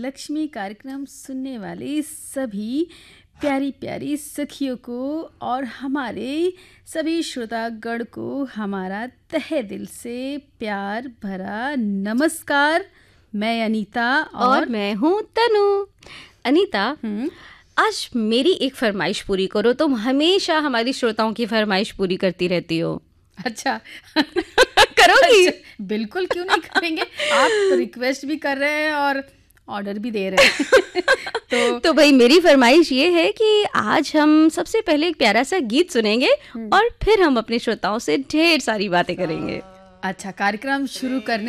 लक्ष्मी कार्यक्रम सुनने वाले सभी प्यारी प्यारी सखियों को और हमारे सभी श्रोतागण को हमारा तहे दिल से प्यार भरा नमस्कार। मैं अनीता और मैं हूँ तनु। अनीता, आज मेरी एक फरमाइश पूरी करो। तुम हमेशा हमारी श्रोताओं की फरमाइश पूरी करती रहती हो। अच्छा करोगी? अच्छा, बिल्कुल, क्यों नहीं करेंगे। आप रिक्वेस्ट भी कर रहे हैं और ऑर्डर भी दे रहे हैं। तो भाई मेरी फरमाइश ये है कि आज हम सबसे पहले एक प्यारा सा गीत सुनेंगे और फिर हम अपने श्रोताओं से ढेर सारी बातें करेंगे। अच्छा, कार्यक्रम शुरू करने